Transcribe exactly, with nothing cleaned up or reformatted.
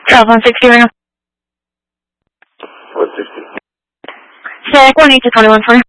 twelve one sixty right now. What sixty? Static one eight to twenty one for you.